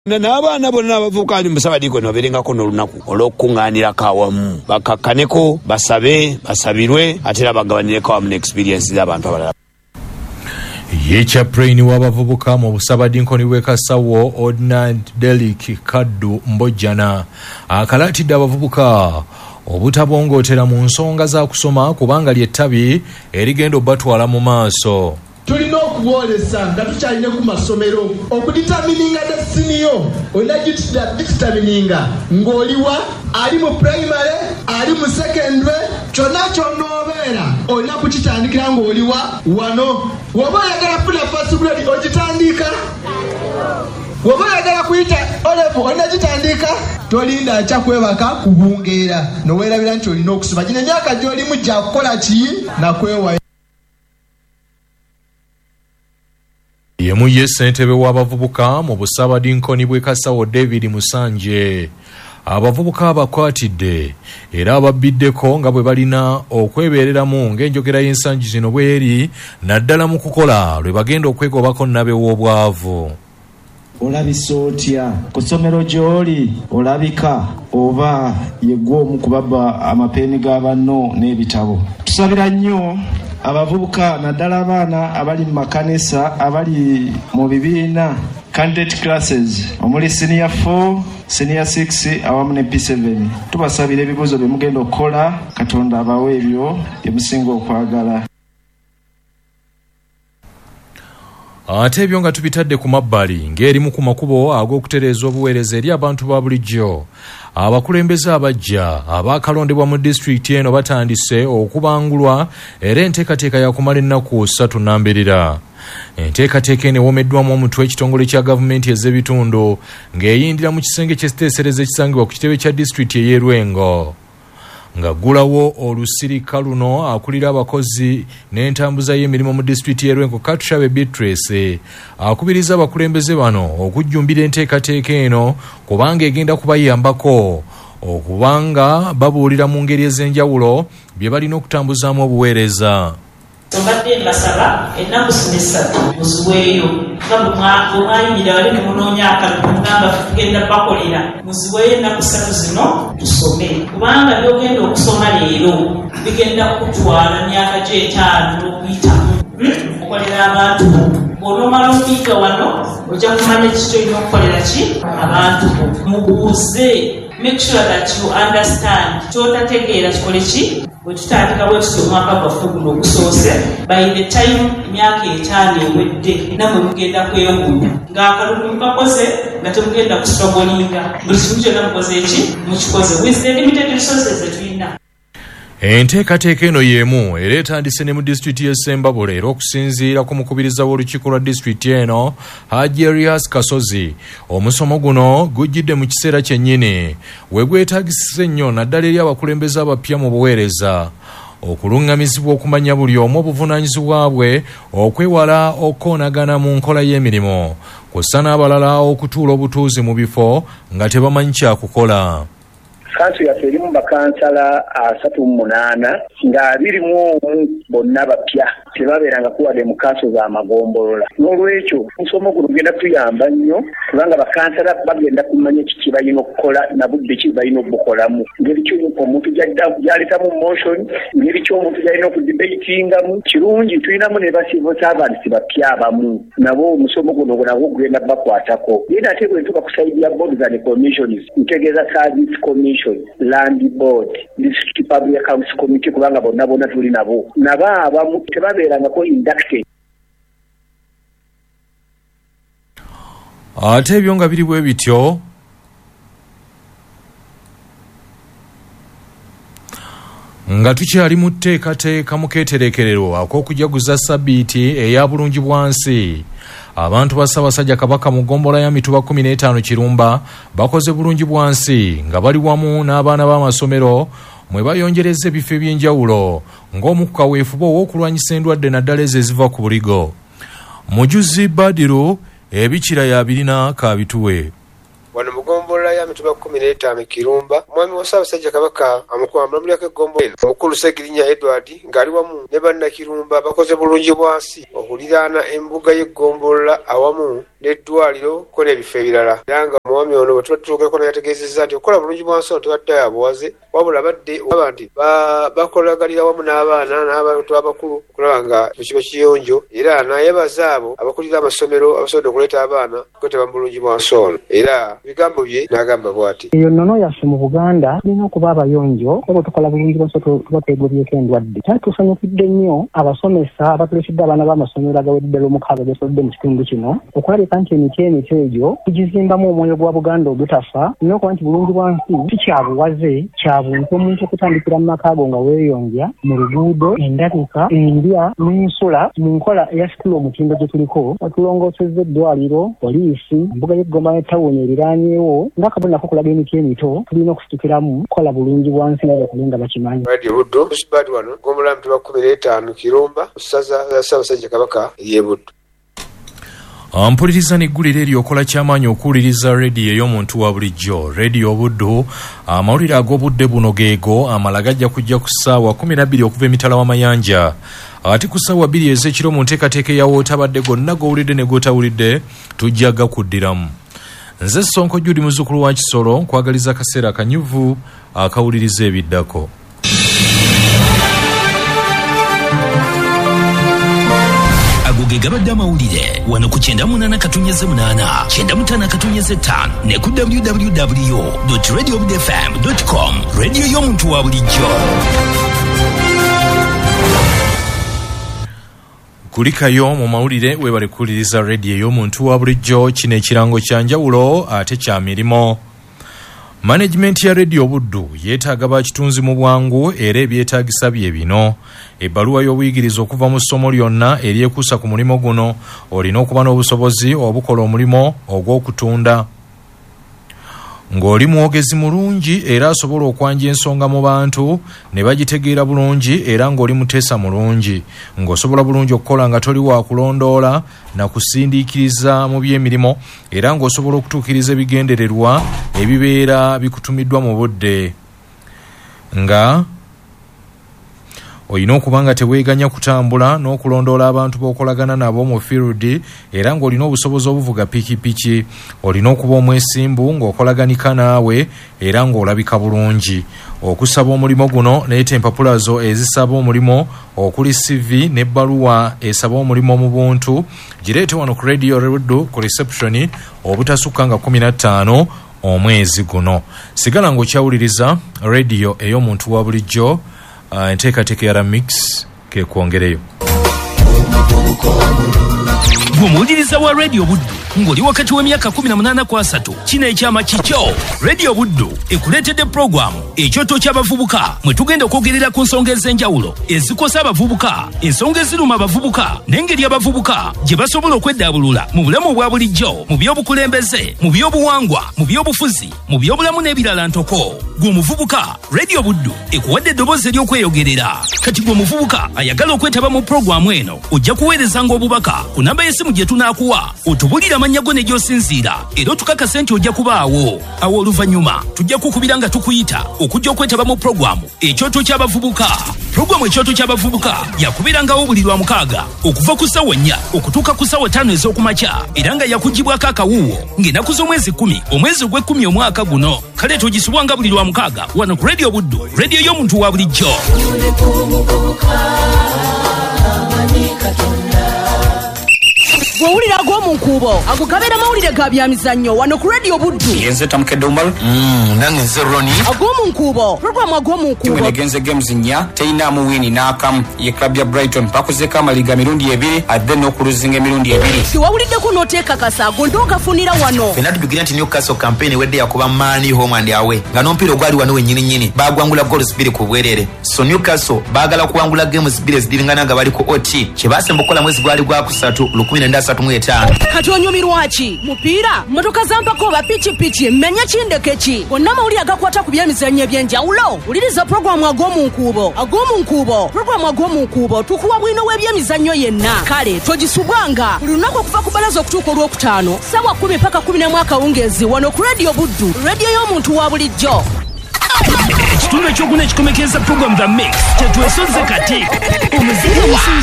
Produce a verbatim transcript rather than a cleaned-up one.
n'abaana bonna abavubuka ali musabadiko noberengako n'olunaku olw'okuŋŋaanirako awamu bakakkaneko basabe basabirwe ate era bagabanireko awamu n'experience z'abantu abalala. Ye chaplain w'abavubuka mu busabadinkoni bw'e Kasawo Ordinand Delik Kaddu Mbojjana akalatidde abavubuka obutabongootera mu nsonga za kusoma kubanga ly'ettabi erigenda obbatwala mu maaso. Tulina okuboolesa nga tukyalina ku masomero okuditamininga desiniyo olagitamininga ng'oliwa ali mu primary ali mu secondary kyonna kyonoobeera olina kukitandikira ng'oliwa wano woba oyagala kufuna first grade ogitandika woba oyagala kuyita olevo onagitandika tolinda akya kwebaka kubungeera noweerabira nti olina okusoma gino emyaka gy'olimu gya kukola ki nakwewa. Yemu ye ssentebe w'abavubuka mu busabadinkoni bw'e Kasawo David Musanje abavubuka abakwatidde era ababbiddeko nga bwe balina okwebeereramu ng'enjogera y'ensangi zino bw'eri naddala mu kukola lwe bagenda okwegobako nnabe w'obwavu. Olabisa otya ku ssomero gy'oli olabika oba yeggwa omu kubaba amapeeni g'abanno n'ebitabo. Tusabira nnyo abavubuka naddala abaana abali mu makanisa abali mu bibiina candidate classes omuli senior four senior six awamu ne P seven tubasabira ebibuuzo bye mugenda okukola Katonda abawe ebyo bye musinga okwagala. Ate ebyo nga tubitadde ku mabbali ng'erimu ku makubo ag'okutereeza obuweereza eri abantu ba bulijjo abakulembeze abajja abaakalondebwa mu disitulikiti eno batandise okubangulwa era enteekateeka yakumala ennaku ssatu nnambirira. Enteekateeka eno ewomeddwamu omutwe ekitongole kya gavumenti ez'ebitundu ng'eyindira mu kisenge ky'ekiteesereza ekisangibwa ku kitebe kya disitulikiti ey'e Lwengo. Nga gulawo olusirika luno akulira abakozi n'entambuza y'emirimu mu disitulikiti y'e Lwengo Katushabe Beatrice akubiriza abakulembeze bano okujjumbira enteekateeka eno kubanga egenda kubayambako okubanga babuulira mu ngeri ez'enjawulo bye balina okutambuzaamu obuweereza. Sobadde mbasaba ennaku zino essatu muziweeyo nga bwe mwayimirira bali ne munoonya akalulu mugamba tugenda bakolera muziweeyo ennaku ssatu zino tusome kubanga byogenda okusoma leero bigenda kutwala myaka gy'etaano n'okuyitamu okukolera abantu bw'onoomala okuyiga wano ojja kumanya kiki olina okukolera ki abantu mubuuze. Make sure that you understand kyotategeera kikole ki bwe tutandika bwe tuti omwaka gwaffe guno ogusoose by the time emyaka etaano ewedde namwe mugenda kwewuunya ng'akalulu mukakoze nga temugenda kusogolinga buli kimu kyonna mukoze eki mukikoze with the limited resources zetulina. Enteekateeka eno y'emu era etandise ne mu disitulikiti y'e Ssembabule era okusinziira ku mukubiriza w'olukiiko lwa disitulikiti eno Haji Erias Kasozi omusomo guno gujjidde mu kiseera kyennyini we gwetaagisise nnyo naddala eri abakulembeze abapya mu buweereza okuluŋŋamizibwa okumanya buli omu obuvunaanyizibwa bwe okwewala okkoonagana mu nkola y'emirimu kw'ossa n'abalala okutuula obutuuzi mu bifo nga tebamanyi kyakukola. Kanso yaffe erimu bakansala asatu mu munaana nga abiri mu omu bonna bapya tebabeeranga kuwadde mu kanso z'amagombolola. N'olwekyo musomo guno gugenda tuyamba nnyo kubanga bakansala bagenda kumanya kiki balina okukola na budde ki balina okukolamu ngeri ki omuntu gy'aletamu motion ngeri ki omuntu gy'alina okudibeyitingamu. Kirungi tulinamu ne ba civil servants bapya abamu nabo omusomo guno nagwo gugenda bakwatako. Naye ate bwe ntuuka ku sayidi ya boards and commissions ntegeeza service commission Land Board District Public Accounts Committee kubanga bonna bonna tuli nabo nabo abamu tebabeerangako inducted. Ate ebyo nga biri bwe bityo nga tukyali mu tteekateeka mu keetereekerero ak'okujaguza sabbiiti eya bulungi bwansi abantu ba Ssaabasajja Kabaka mu ggombolola ya Mituba kumi n'etaano Kirumba bakoze bulungi bwansi nga bali wamu n'abaana b'amasomero mwe bayongereza ebifo eby'enjawulo ng'omu ku kaweefube ow'okulwanyisa endwadde naddala ezo eziva ku buligo. Mujuzi Badiru ebikira ya birina kaabituwe. Wano mugombo eggombolola ya mituba kumi n'etaano Kirumba mwami wa Ssaabasajja Kabaka amukwambula muri ak'eggombolola omukulu Segirinya Edward ng'ali wamu ne bannakirumba bakoze bulungi bwansi okuliraana embuga y'eggombolola awamu n'eddwaliro ko n'ebifo ebirala era nga omwami ono bwe tuba tutuukeko naye yategeezezza nti okukola bulungi bwansi ono tebadde yabuwaze wabula badde aba nti bakolagalira wamu n'abaana n'abantu abakulu okulaba nga ekiba kiyonjo era n'ayebaza abo abakulira amasomero abasobodde okuleeta abaana kwetaba mu bulungi bwansi ono era bigambo bye n'agamba bw'ati eyo nnono yaffe mu Buganda tulina okuba abayonjo oba tukola bulungi bwansi tuba twegobyeko endwadde kyali tusanyukidde nnyo abasomesa abatuleetedde abaana b'amasomero agawedde ddala omukaaga gasobodde mu kitundu kino okwaleka nti emiti emito egyo tugizimbamu omwoyo gwa Buganda ogutafa n'okuba nti bulungi bwansi tikyabuwaze kyabuntu omuntu okutandikira mu makaago nga weeyonja mu luguudo endabika endya n'ensula mu nkola eya sikula omutindo gye tuliko watulongoosezza eddwaliro poliisi embuga y'eggomba n'ettawuni eriraanyeewo ng'akabona nako kulaga emiti emito tulina okusitukiramu kukola bulungi bwansi nga bakuli nga bakimanyi Radio Buddo Musibadi wano gombola mituba kumi n'etaano Kirumba ssaza ya Ssaabasajja Kabaka ery'e Buddo. Mpuliriza n'eggulire eryokola ky'amaanyi okuwuliriza rediyo ey'omuntu wa bulijjo rediyo Buddo amawulire ag'obudde buno geego amala gajja kujja ku ssaawa kumi na bbiri okuva emitala w'amayanja ate ku ssaawa bbiri ez'ekiro mu nteekateeka ya wootabadde gonna g'owulidde ne g'otawulidde tujja gakuddiramu. Nze Sonko Judy muzzukulu wa Kisolo nkwagaliza akaseera akanyuvu akawuliriza ebiddako. Agoge gabadde amawulire wano ku kyenda munaana katonnyeze munaana kyenda mutaano katonnyeze ttaano ne ku w w w dot radio buddo f m dot com rediyo y'omuntu wa bulijjo. Kulikayo mu mawulire webale kuwuliriza rediyo y'omuntu wa bulijjo kino ekirango kya njawulo ate kya mirimo. Management ya Radio Buddo yeetaaga bakitunzi mu bwangu era ebyetaagisa bye bino. Ebbaluwa y'obuyigiriza okuva mu ssomo lyonna eryekuusa ku mulimu guno olina okuba n'obusobozi obukola omulimu ogw'okutunda. Ng'oli mwogezi mulungi era asobola okwanja ensonga mu bantu ne bagitegeera bulungi era ng'oli muteesa mulungi ng'osobola bulungi okukola nga toli wa kulondoola na kusindiikiriza mu by'emirimu era ng'osobola okutuukiriza ebigendererwa ebibeera bikutumiddwa mu budde nga olina okuba nga teweeganya kutambula n'okulondoola abantu b'okolagana nabo mu field era ng'olina obusobozi obuvuga pikipiki olina okuba omwesimbu ng'okolaganika naawe era ng'olabika bulungi. Okusaba omulimu guno leeta empapula zo ezisaba omulimu okuli C V n'ebbaluwa esaba omulimu mu buntu gireete wano ku Radio Buddo ku reception obutasukka nga kumi na ttaano omwezi guno. Sigala ng'okyawuliriza rediyo ey'omuntu wa bulijjo. Uh, enteekateeka ya Mix ke kwongereyo. Gumuwuliriza wa Radio Buddo ng'oli wakati w'emyaka kumi na munaana ku asatu kino ekyama kikyo. Radio Buddo ekuleetedde puroguramu ekyoto ky'abavubuka mwe tugenda okwogerera ku nsonga ez'enjawulo ezikosa abavubuka ensonga eziruma abavubuka n'engeri abavubuka gye basobola okweddaabulula mu bulamu obwa bulijjo mu by'obukulembeze mu by'obuwangwa mu by'obufuzi mu by'obulamu n'ebirala ntoko. Gw'omuvubuka Radio Buddo ekuwadde eddoboozi ery'okweyogerera kati gw'omuvubuka ayagala okwetaba mu puroguramu eno ojja kuweerezanga obubaka ku namba y'essimu gye tunaakuwa otubulira amannya go ne gy'osinziira era otukakase nti ojja kubaawo. Awo oluvannyuma tujja kukubira nga tukuyita okujja okwetaba mu puroguramu ekyoto ky'abavubuka. Puroguramu ekyoto ky'abavubuka yakubeerangawo buli lwa mukaaga okuva ku ssaawa nnya okutuuka ku ssaawa ttaano ez'okumakya era nga yakugibwako akawuuwo ng'ennaku z'omwezi kkumi omwezi ogw'ekkumi omwaka guno. Kale togisubwanga buli lwa mukaaga wano ku Radio Buddo rediyo y'omuntu wa bulijjo. Gwewulira ag'omunkuubo agugabira mawulire ga byamizannyo wano ku Radio Buddo. Yenze tamukedde umalu mm, nange nze Roni ag'omunkuubo puroguramu ag'omunkuubo timu negenze games nnya teyinaamu wini n'akamu ye club ya Brighton bakozeeko amaliga mirundi ebiri adde n'okuluzinga emirundi ebiri. Tiwawuliddeko n'oteekakasa ago ndoogafunira wano. Fena tubigira nti Newcastle campaign wedde yakuba Mani home and away nga n'omupiira ogwali wano wennyini nnyini baagwangula goals bbiri ku bwerere. So Newcastle baagala kuwangula games bbiri ezidingana nga bali ku O T kye baasemba okukola mwezi gwali gwa kusatu lukumi na nda asatu mu etaano. Kati onyumirwaki mupiira motoka zampako oba pikipiki mmenya kindekeki bonna amawulire agakwata ku byemizannyo eby'enjawulo wuliriza puroguramu ag'omunkuubo ag'omunkuubo puroguramu ag'omunkuubo tukuwa bwino w'ebyemizannyo yenna kale togisubwanga buli lunaku okuva ku balaza okutuuka olwokutaano ssaawa kumi paka kumi n'emu akawungeezi wano ku rediyo buddu rediyo y'omuntu wa bulijjo. Ekitundu ekyokuna ekikomekeza puroguramu The Mix kyetwesoze kati omuziki